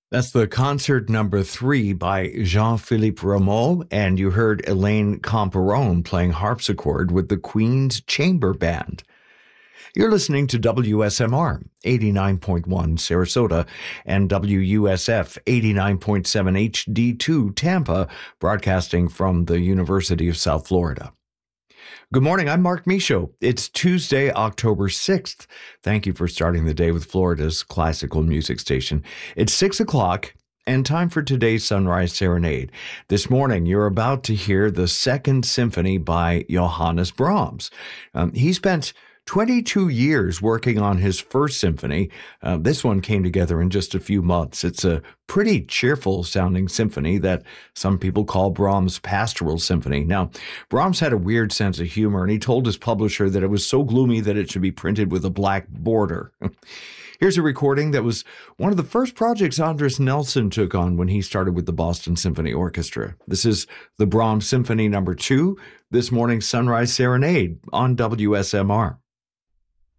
That's the concert number 3 by Jean-Philippe Rameau, and you heard Elaine Comperone playing harpsichord with the Queen's Chamber Band. You're listening to WSMR 89.1 Sarasota and WUSF 89.7 HD2 Tampa, broadcasting from the University of South Florida. Good morning, I'm Mark Michaud. It's Tuesday, October 6th. Thank you for starting the day with Florida's classical music station. It's 6 o'clock and time for today's Sunrise Serenade. This morning, you're about to hear the Second Symphony by Johannes Brahms. He spent 22 years working on his first symphony. This one came together in just a few months. It's a pretty cheerful sounding symphony that some people call Brahms' Pastoral Symphony. Now, Brahms had a weird sense of humor, and he told his publisher that it was so gloomy that it should be printed with a black border. Here's a recording that was one of the first projects Andres Nelson took on when he started with the Boston Symphony Orchestra. This is the Brahms Symphony No. 2, this morning's Sunrise Serenade on WSMR.